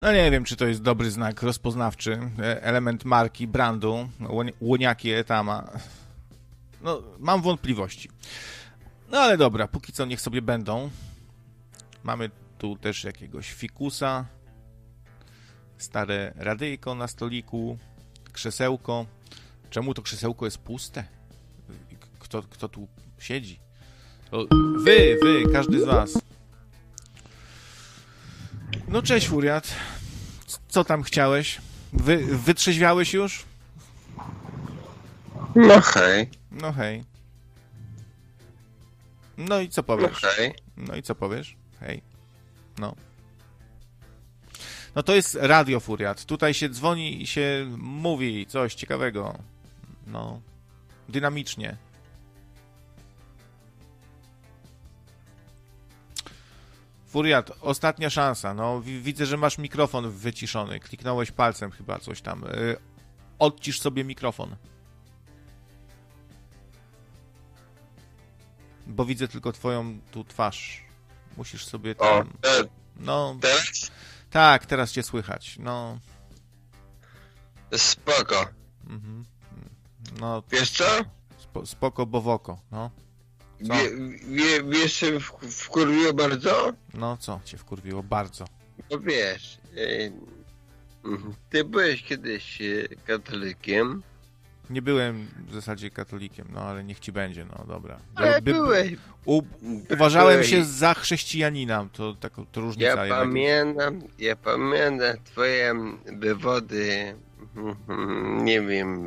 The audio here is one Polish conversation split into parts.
No nie wiem, czy to jest dobry znak rozpoznawczy, element marki, brandu, łoniaki Etama. No, mam wątpliwości. No ale dobra, póki co niech sobie będą. Mamy tu też jakiegoś fikusa, stare radyjko na stoliku, krzesełko. Czemu to krzesełko jest puste? Kto tu siedzi? O, wy, każdy z was. No cześć, Furiat. Co tam chciałeś? Wytrzeźwiałeś już? No hej. No hej. No i co powiesz? No hej. No i co powiesz? Hej. No. No to jest Radio Furiat. Tutaj się dzwoni i się mówi coś ciekawego. No. Dynamicznie. Furiat, ostatnia szansa. No, widzę, że masz mikrofon wyciszony. Kliknąłeś palcem chyba coś tam. Odcisz sobie mikrofon. Bo widzę tylko twoją tu twarz. Musisz sobie tam... No... Teraz? Tak, teraz cię słychać. No... Spoko. Mhm. No... Wiesz co? Spoko, bo woko. No. Co? Wiesz, co wkurwiło bardzo? No co cię wkurwiło? Bardzo. Bo wiesz, ty byłeś kiedyś katolikiem. Nie byłem w zasadzie katolikiem, no ale niech ci będzie, no dobra. Ale byłeś. Uważałem się za chrześcijanina, to różnica. Ja pamiętam twoje wywody, nie wiem,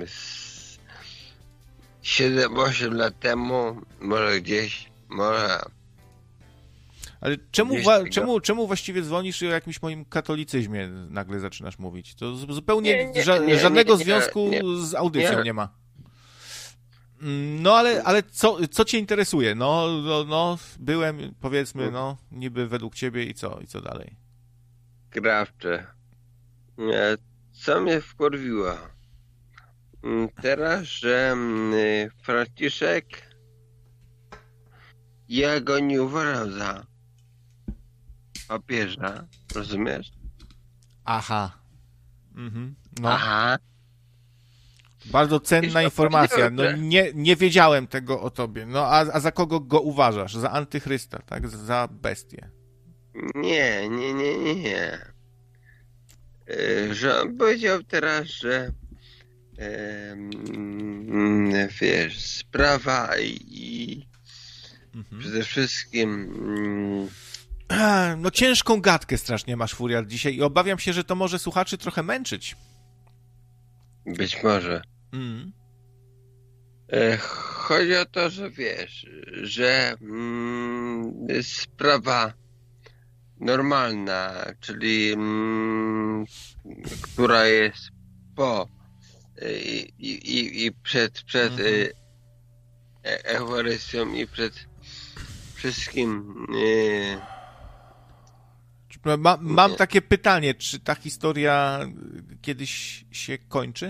7-8 lat temu, może gdzieś, może... Ale czemu właściwie dzwonisz i o jakimś moim katolicyzmie nagle zaczynasz mówić? To zupełnie żadnego związku z audycją nie ma. No ale co cię interesuje? No, byłem, powiedzmy, no, niby według ciebie i co dalej? Krawcze. Co mnie wkurwiło? Teraz, że Franciszek, ja go nie uważam za papieża, rozumiesz? Aha. Mhm. No. Aha. Bardzo cenna informacja. No nie wiedziałem tego o tobie. No a za kogo go uważasz? Za antychrysta, tak? Za bestię. Nie. Że on powiedział teraz, że wiesz, sprawa i przede wszystkim no ciężką gadkę strasznie masz, Furiat, dzisiaj i obawiam się, że to może słuchaczy trochę męczyć. Być może. Chodzi o to, że wiesz, że sprawa normalna, czyli która jest po i przed Eucharystią i przed wszystkim. Mam takie pytanie, czy ta historia kiedyś się kończy?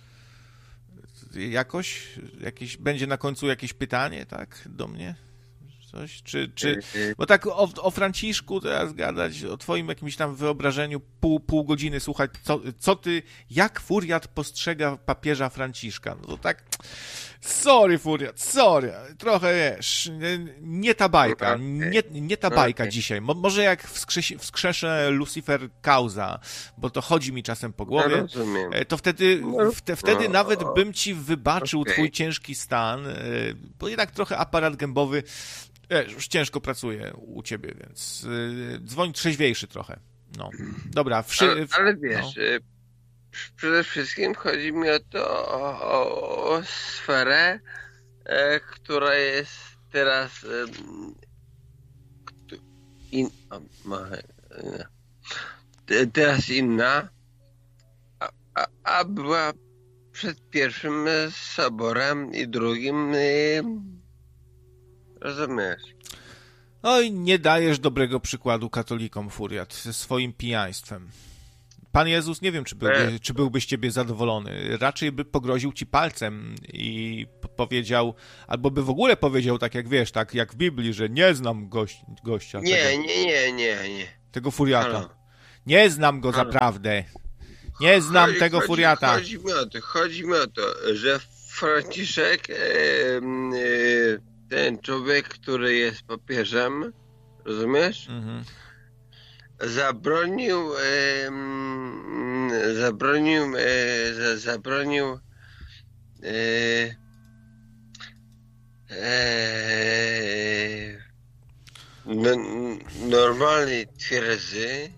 Jakieś będzie na końcu jakieś pytanie, tak, do mnie? Coś? Bo tak o Franciszku teraz gadać, o twoim jakimś tam wyobrażeniu, pół godziny słuchać, jak Furiat postrzega papieża Franciszka. No to tak, sorry Furiat, sorry, trochę wiesz, nie ta bajka, nie ta bajka dzisiaj. Może jak wskrzeszę Lucifer Causa, bo to chodzi mi czasem po głowie, to wtedy nawet bym ci wybaczył twój ciężki stan, bo jednak trochę aparat gębowy już ciężko pracuje u ciebie, więc dzwoń trzeźwiejszy trochę. No, dobra. Ale wiesz, przede wszystkim chodzi mi o to, o sferę, która jest teraz teraz inna, a była przed pierwszym soborem i drugim. Rozumiesz? Oj, nie dajesz dobrego przykładu katolikom, Furiat, ze swoim pijaństwem. Pan Jezus, nie wiem, czy byłby z ciebie zadowolony. Raczej by pogroził ci palcem i powiedział, albo by w ogóle powiedział tak jak wiesz, tak jak w Biblii, że nie znam gościa. Nie. Tego Furiata. Halo. Nie znam go zaprawdę. Nie znam tego furiata. Chodzi mi o to, że Franciszek, ten człowiek, który jest papieżem, rozumiesz? Mhm. Zabronił normalnej twierdzy,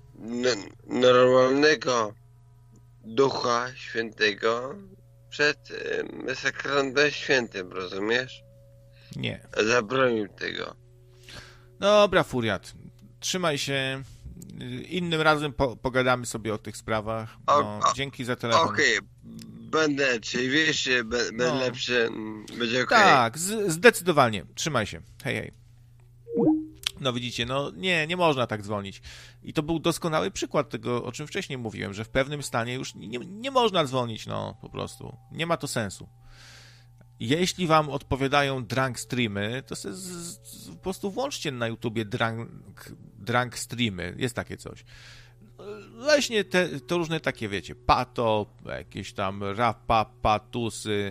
normalnego Ducha Świętego przed sakramentem świętym, rozumiesz? Nie. Zabronił tego. Dobra, furiat. Trzymaj się. Innym razem pogadamy sobie o tych sprawach. No, dzięki za telefon. Okej. Będę lepszy, wiesz, będę lepszy, będzie okej. Tak, zdecydowanie. Trzymaj się. Hej, hej. No widzicie, no nie można tak dzwonić. I to był doskonały przykład tego, o czym wcześniej mówiłem, że w pewnym stanie już nie można dzwonić, no po prostu. Nie ma to sensu. Jeśli wam odpowiadają drunk streamy, to po prostu włączcie na YouTubie drunk streamy. Jest takie coś. Właśnie to różne takie, wiecie, pato, jakieś tam patusy,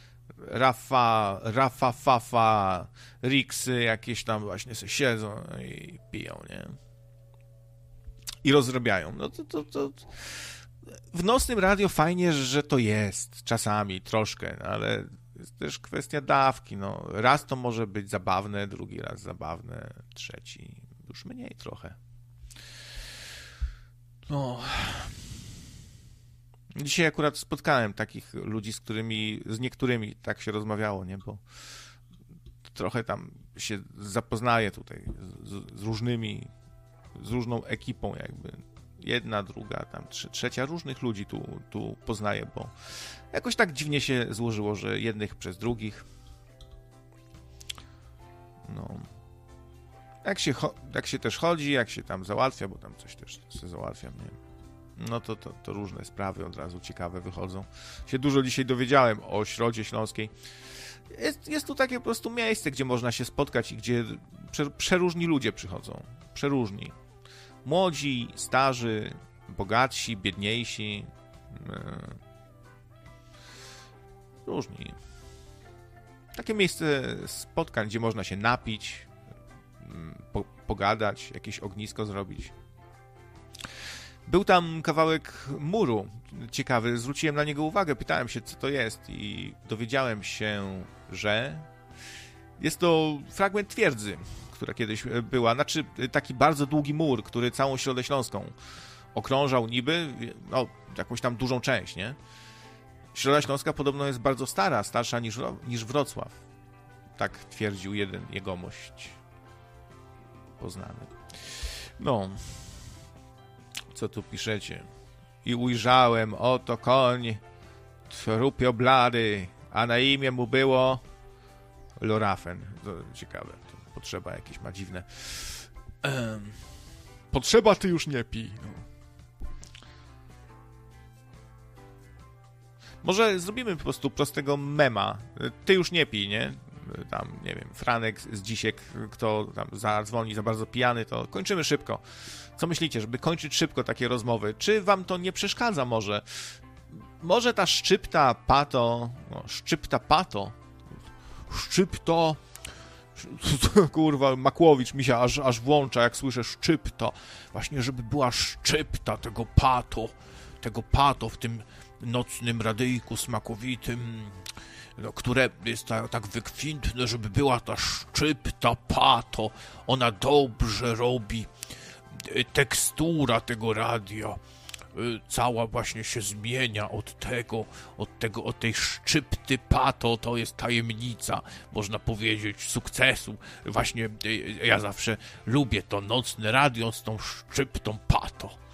fafa, riksy, jakieś tam właśnie sobie siedzą i piją, nie? I rozrabiają. No to w nocnym radio fajnie, że to jest czasami troszkę, ale jest też kwestia dawki, no. Raz to może być zabawne, drugi raz zabawne, trzeci już mniej trochę. No. Dzisiaj akurat spotkałem takich ludzi, z niektórymi tak się rozmawiało, nie? Bo trochę tam się zapoznaję tutaj z różną ekipą jakby. Jedna, druga, tam trzecia, różnych ludzi tu poznaję, bo jakoś tak dziwnie się złożyło, że jednych przez drugich. No. Jak się też chodzi, jak się tam załatwia, bo tam coś też się załatwiam, nie? No to różne sprawy od razu ciekawe wychodzą. Się dużo dzisiaj dowiedziałem o Środzie Śląskiej. Jest tu takie po prostu miejsce, gdzie można się spotkać i gdzie przeróżni ludzie przychodzą. Przeróżni. Młodzi, starzy, bogatsi, biedniejsi. Różni. Takie miejsce spotkań, gdzie można się napić, pogadać, jakieś ognisko zrobić. Był tam kawałek muru ciekawy, zwróciłem na niego uwagę, pytałem się, co to jest i dowiedziałem się, że jest to fragment twierdzy, która kiedyś była, znaczy taki bardzo długi mur, który całą Środę Śląską okrążał niby, no, jakąś tam dużą część, nie? Środa Śląska podobno jest bardzo stara, starsza niż Wrocław. Tak twierdził jeden jegomość poznany. No... Co tu piszecie? I ujrzałem, oto koń, trupio blady, a na imię mu było Lorafen. To ciekawe, to potrzeba jakieś ma dziwne. Potrzeba ty już nie pij. No. Może zrobimy po prostu prostego mema. Ty już nie pij, nie? Tam, nie wiem, Franek z Dzisiek, kto tam zadzwoni za bardzo pijany, to kończymy szybko. Co myślicie, żeby kończyć szybko takie rozmowy? Czy wam to nie przeszkadza może? Może ta szczypta pato, kurwa, Makłowicz mi się aż włącza, jak słyszę szczypta. Właśnie, żeby była szczypta tego pato w tym nocnym radyjku smakowitym, no, które jest tak wykwintne, żeby była ta szczypta pato. Ona dobrze robi. Tekstura tego radia cała właśnie się zmienia od tej szczypty pato. To jest tajemnica, można powiedzieć, sukcesu. Właśnie ja zawsze lubię to nocne radio z tą szczyptą pato.